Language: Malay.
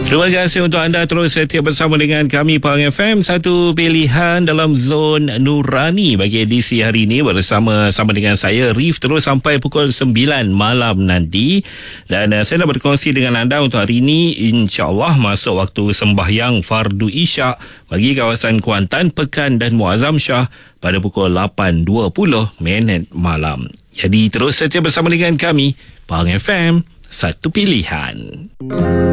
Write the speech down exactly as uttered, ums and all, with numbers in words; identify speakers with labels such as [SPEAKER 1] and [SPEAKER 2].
[SPEAKER 1] Terima kasih untuk anda terus setia bersama dengan kami Pahang F M, satu pilihan dalam zon Nurani bagi edisi hari ini bersama sama dengan saya Rif terus sampai pukul sembilan malam nanti. Dan uh, saya nak berkongsi dengan anda untuk hari ini, insya-Allah masuk waktu sembahyang fardu Isyak bagi kawasan Kuantan, Pekan dan Muazzam Shah pada pukul lapan dua puluh minit malam. Jadi terus setia bersama dengan kami Pahang F M, satu pilihan.